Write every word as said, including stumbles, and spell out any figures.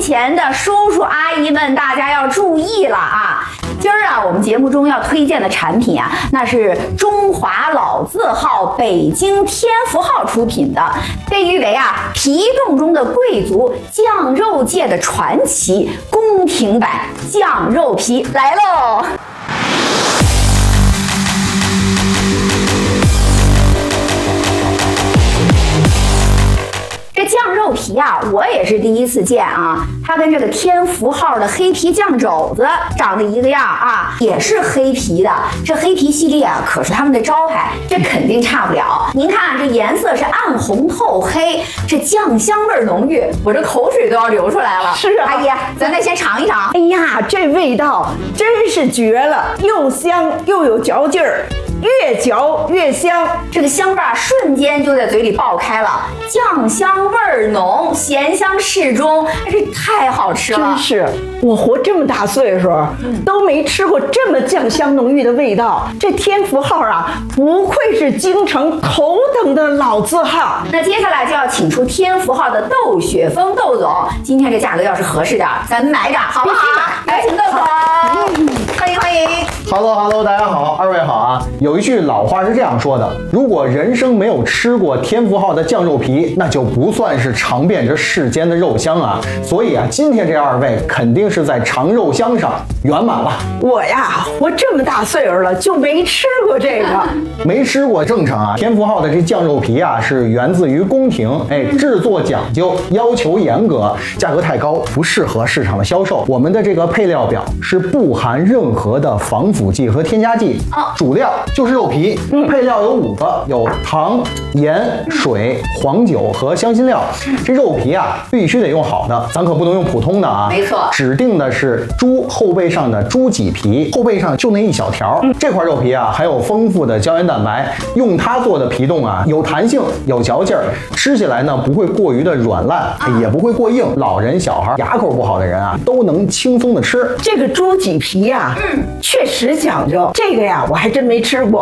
前的叔叔阿姨们，大家要注意了啊！今儿啊，我们节目中要推荐的产品啊，那是中华老字号北京天福号出品的，被誉为啊皮冻中的贵族，酱肉界的传奇，宫廷版酱肉皮来喽！这酱肉皮啊，我也是第一次见啊！它跟这个天福号的黑皮酱肘子长得一个样啊，也是黑皮的。这黑皮系列啊，可是他们的招牌，这肯定差不了。您看这颜色是暗红透黑，这酱香味浓郁，我这口水都要流出来了。 是啊， 阿姨，咱再先尝一尝。 哎呀，这味道真是绝了，又香又有嚼劲儿。越嚼越香， 这个香味儿瞬间就在嘴里爆开了，酱香味儿浓，咸香适中，这太好吃了！ 真是，我活这么大岁数，嗯、都没吃过这么酱香浓郁的味道。这天福号啊，不愧是京城头等的老字号。 那接下来就要请出天福号的窦雪峰窦总，今天这价格要是合适点，咱们买点好不好？来，请窦总，欢迎欢迎。 Hello Hello， 大家好，二位好啊。有一句老话是这样说的：如果人生没有吃过天福号的酱肉皮，那就不算是尝遍这世间的肉香啊。所以啊，今天这二位肯定是在尝肉香上圆满了。 我呀，活这么大岁数了，就没吃过这个。 没吃过正常啊。天福号的这酱肉皮啊，是源自于宫廷，哎，制作讲究，要求严格，价格太高，不适合市场的销售。我们的这个配料表是不含任何的防腐剂和添加剂，主料就是肉皮。配料有五个，有糖、盐、水、黄酒和香辛料。这肉皮啊，必须得用好的，咱可不能用普通的啊。 没错， 指定的是猪后背上的猪脊皮，后背上就那一小条。嗯、这块肉皮啊，含有丰富的胶原蛋白，用它做的皮冻啊，有弹性，有嚼劲儿，吃起来呢不会过于的软烂，啊、也不会过硬。老人、小孩、牙口不好的人啊，都能轻松的吃。 这个猪脊皮呀、啊，嗯，确实讲究。这个呀，我还真没吃过。